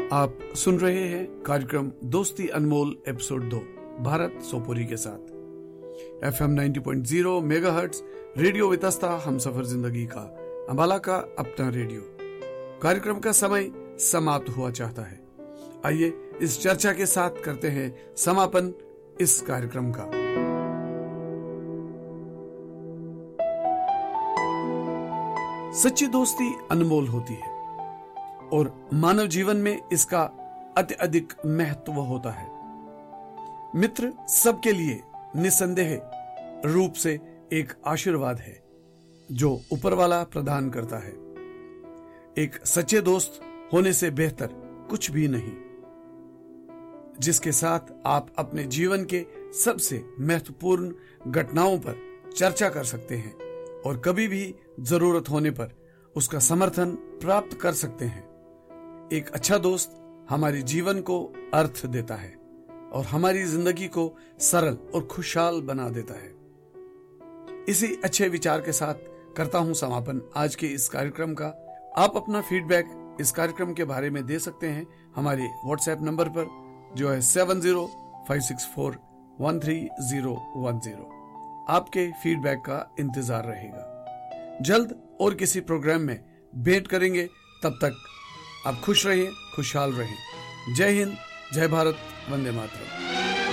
आप सुन रहे हैं कार्यक्रम दोस्ती अनमोल एपिसोड 2 भारत सोपोरी के साथ FM 90.0 मेगाहर्ट्ज रेडियो वितस्ता हम सफर जिंदगी का अंबाला का अपना रेडियो। कार्यक्रम का समय समाप्त हुआ चाहता है। आइए इस चर्चा के साथ करते हैं समापन इस कार्यक्रम का। सच्ची दोस्ती अनमोल होती है और मानव जीवन में इसका अत्यधिक महत्व होता है। मित्र सबके लिए निसंदेह रूप से एक आशीर्वाद है जो ऊपर वाला प्रदान करता है। एक सच्चे दोस्त होने से बेहतर कुछ भी नहीं, जिसके साथ आप अपने जीवन के सबसे महत्वपूर्ण घटनाओं पर चर्चा कर सकते हैं और कभी भी जरूरत होने पर उसका समर्थन प्राप्त कर सकते हैं। एक अच्छा दोस्त हमारे जीवन को अर्थ देता है और हमारी जिंदगी को सरल और खुशहाल बना देता है। इसी अच्छे विचार के साथ करता हूं समापन आज के इस कार्यक्रम का। आप अपना फीडबैक इस कार्यक्रम के बारे में दे सकते हैं हमारे व्हाट्सएप नंबर पर जो है 7056413010। आपके फीडबैक का इंतजार रहेगा। जल्द और किसी प्रोग्राम में भेंट करेंगे। तब तक आप खुश रहिए, खुशहाल रहें। जय हिंद, जय भारत, वंदे मातरम।